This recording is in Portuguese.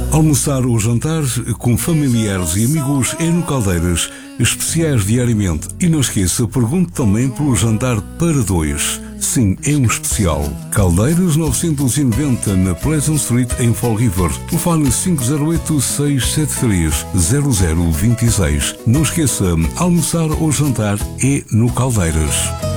Almoçar ou jantar com familiares e amigos é no Caldeiras, especiais diariamente. E não esqueça, pergunte também pelo jantar para dois. Sim, é um especial. Caldeiras 990 na Pleasant Street em Fall River. Telefone 508-673-0026. Não esqueça, almoçar ou jantar é no Caldeiras.